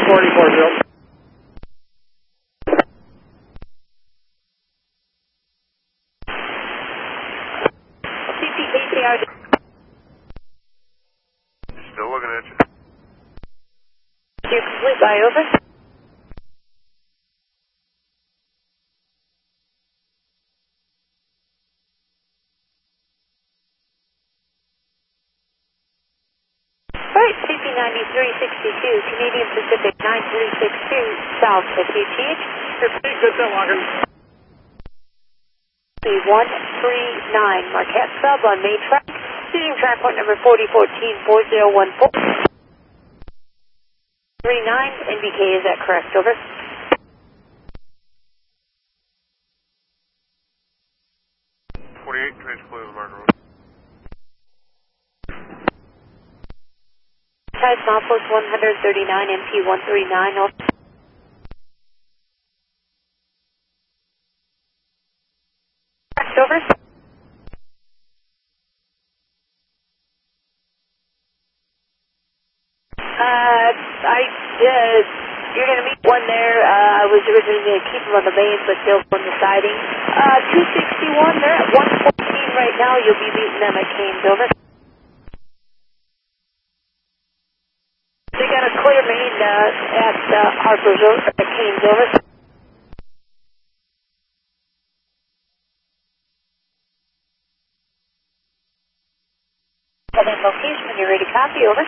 4040. CPKCR. Still looking at you. You're complete by over. Alright, CP9362, Canadian Pacific 9362, South FUTH. Repeat, good to locker. 139, Marquette sub on main track, using track point number 4014-4014. 39, NBK, is that correct? Over. Clear the marker. Tide milepost 139, MP 139, over. Correct, over. You're going to meet one there. I was originally going to keep them on the main, but they'll go on the siding. 261, they're at 114 right now. You'll be meeting them at Cairns, over. They got a clear main at Harper's, over, at Cairns, over. And then location when you're ready to copy, over.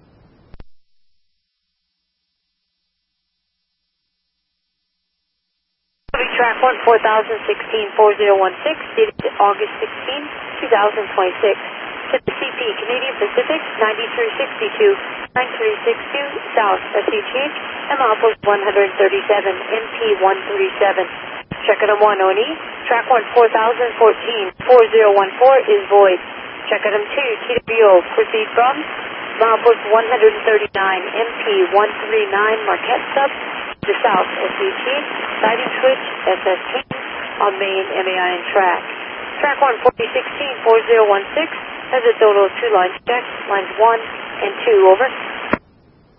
Track 1, 4016-4016, dated August 16, 2026. To the CP, Canadian Pacific, 9362, 9362, South FUTH, and milepost 137, NP 137. Check item 1, ONE. Track 1, 4014, 4014 is void. Check item 2, TWO, proceed from milepost 139, MP 139, Marquette sub, to South FUTH, siding switch, SS on main MAI and track. Track 1, 4016-4016 has a total of 2 lines checked, lines 1 and 2, over.